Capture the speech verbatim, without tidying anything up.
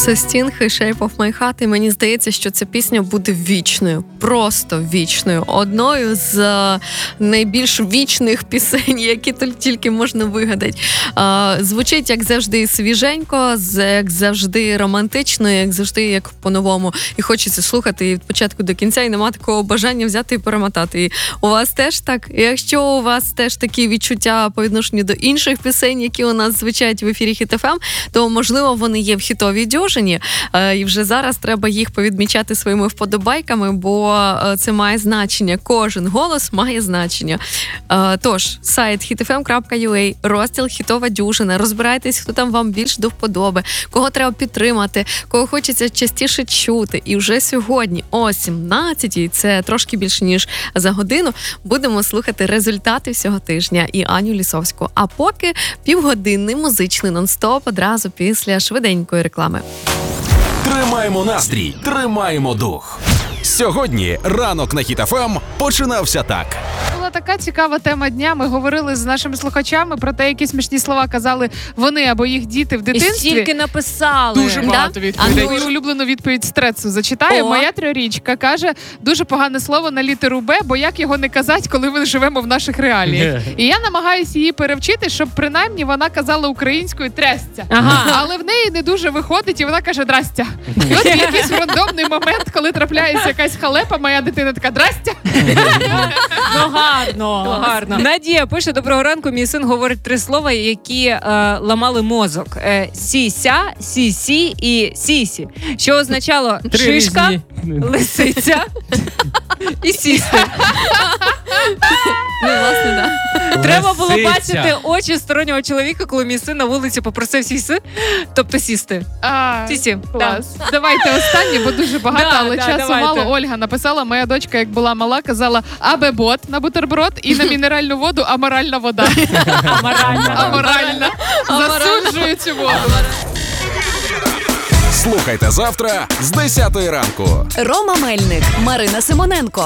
Це Sting і Shape of My Heart, і мені здається, що ця пісня буде вічною, просто вічною. Одною з найбільш вічних пісень, які тільки можна вигадати. Звучить, як завжди, свіженько, як завжди романтично, як завжди, як по-новому. І хочеться слухати і від початку до кінця, і нема такого бажання взяти і перемотати. І у вас теж так? Якщо у вас теж такі відчуття по відношенню до інших пісень, які у нас звучать в ефірі Хіт еф ем, то, можливо, вони є в хітовій дюжині, і вже зараз треба їх повідмічати своїми вподобайками, бо це має значення. Кожен голос має значення. Тож, сайт хіт еф ем крапка ю а, розділ «Хітова дюжина». Розбирайтесь, хто там вам більш до вподоби, кого треба підтримати, кого хочеться частіше чути. І вже сьогодні о сімнадцятій, це трошки більше, ніж за годину, будемо слухати результати всього тижня і Аню Лісовську. А поки півгодинний музичний нон-стоп одразу після швиденької реклами. Тримаємо настрій, тримаємо дух. Сьогодні ранок на Хіт еф ем починався так. Була така цікава тема дня. Ми говорили з нашими слухачами про те, які смішні слова казали вони або їх діти в дитинстві. І стільки написали. Дуже багато да? відповідей. Мою улюблену відповідь Стрецу зачитаю. О. Моя трирічка каже, дуже погане слово на літеру Б, бо як його не казати, коли ми живемо в наших реаліях. І я намагаюся її перевчити, щоб принаймні вона казала українською трясця. Ага. Але в неї не дуже виходить, і вона каже «драстя». І от в якийсь рандомний момент, коли трапляється якась халепа, моя дитина така «драстя». Ну гарно, гарно. Надія пише: доброго ранку, мій син говорить три слова, які е, ламали мозок. Е, сіся, сісі і сісі. Що означало шишка, лисиця і сісти. Ну, власне, да. Треба було бачити очі стороннього чоловіка, коли мій син на вулиці попросив сісти, тобто сісти. А, Сісі. клас. Да. Давайте останнє, бо дуже багато, Да, але да, часу давайте. мало. Ольга написала, моя дочка, як була мала, казала «абебот» на бутерброд і на мінеральну воду «аморальна вода». Аморальна. Аморальна. Засуджую цю воду. Слухайте завтра з десятої ранку. Рома Мельник, Марина Симоненко.